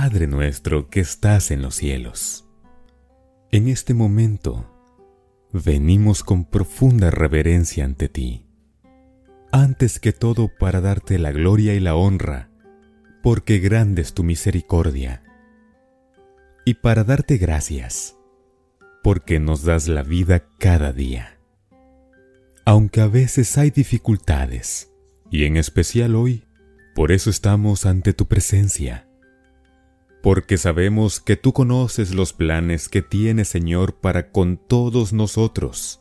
Padre nuestro que estás en los cielos. En este momento, venimos con profunda reverencia ante ti. Antes que todo, para darte la gloria y la honra, porque grande es tu misericordia. Y para darte gracias, porque nos das la vida cada día. Aunque a veces hay dificultades, y en especial hoy, por eso estamos ante tu presencia. Porque sabemos que tú conoces los planes que tienes, Señor, para con todos nosotros.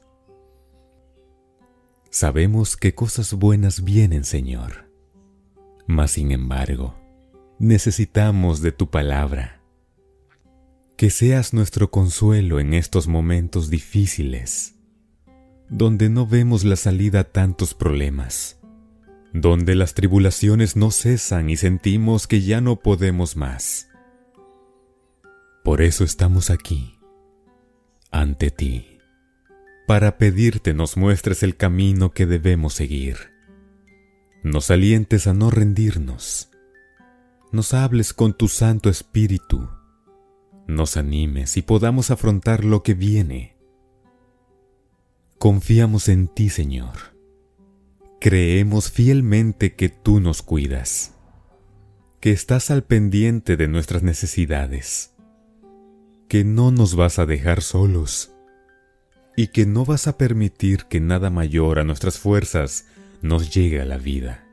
Sabemos que cosas buenas vienen, Señor. Mas, sin embargo, necesitamos de tu palabra. Que seas nuestro consuelo en estos momentos difíciles, donde no vemos la salida a tantos problemas, donde las tribulaciones no cesan y sentimos que ya no podemos más. Por eso estamos aquí, ante ti, para pedirte nos muestres el camino que debemos seguir. Nos alientes a no rendirnos, nos hables con tu Santo Espíritu, nos animes y podamos afrontar lo que viene. Confiamos en ti, Señor. Creemos fielmente que tú nos cuidas, que estás al pendiente de nuestras necesidades, que no nos vas a dejar solos y que no vas a permitir que nada mayor a nuestras fuerzas nos llegue a la vida.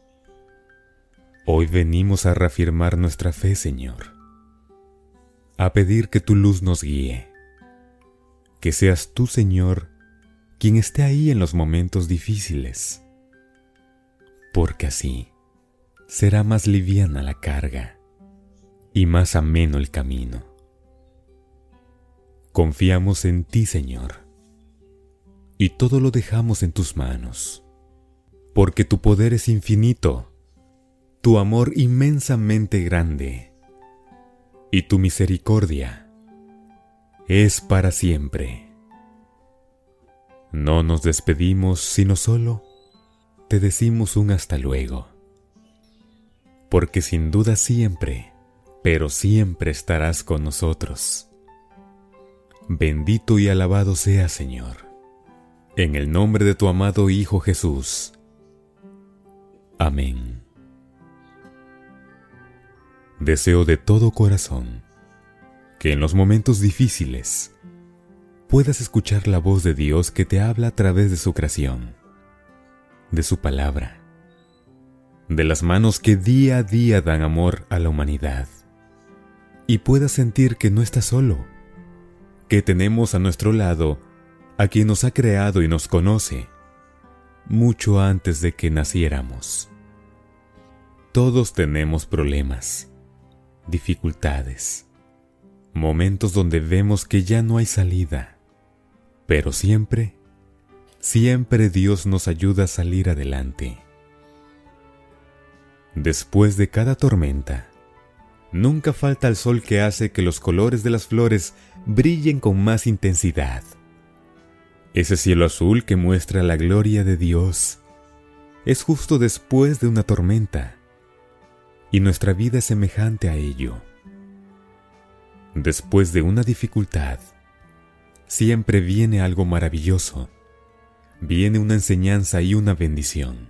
Hoy venimos a reafirmar nuestra fe, Señor, a pedir que tu luz nos guíe, que seas tú, Señor, quien esté ahí en los momentos difíciles, porque así será más liviana la carga y más ameno el camino. Confiamos en ti, Señor, y todo lo dejamos en tus manos, porque tu poder es infinito, tu amor inmensamente grande, y tu misericordia es para siempre. No nos despedimos, sino solo te decimos un hasta luego, porque sin duda siempre, pero siempre estarás con nosotros. Bendito y alabado sea, Señor, en el nombre de tu amado Hijo Jesús. Amén. Deseo de todo corazón que en los momentos difíciles puedas escuchar la voz de Dios que te habla a través de su creación, de su palabra, de las manos que día a día dan amor a la humanidad, y puedas sentir que no estás solo, que tenemos a nuestro lado a quien nos ha creado y nos conoce mucho antes de que naciéramos. Todos tenemos problemas, dificultades, momentos donde vemos que ya no hay salida, pero siempre Dios nos ayuda a salir adelante. Después de cada tormenta, nunca falta el sol que hace que los colores de las flores brillen con más intensidad. Ese cielo azul que muestra la gloria de Dios es justo después de una tormenta, y nuestra vida es semejante a ello. Después de una dificultad, siempre viene algo maravilloso, viene una enseñanza y una bendición.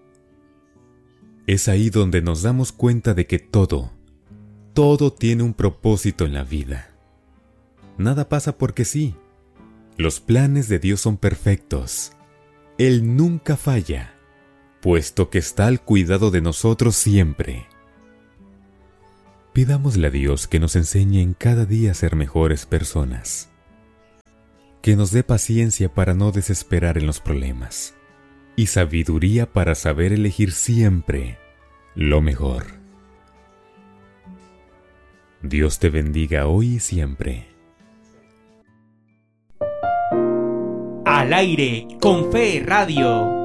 Es ahí donde nos damos cuenta de que todo tiene un propósito en la vida. Nada pasa porque sí. Los planes de Dios son perfectos. Él nunca falla, puesto que está al cuidado de nosotros siempre. Pidámosle a Dios que nos enseñe en cada día a ser mejores personas, que nos dé paciencia para no desesperar en los problemas, y sabiduría para saber elegir siempre lo mejor. Dios te bendiga hoy y siempre. Al aire con Fe Radio.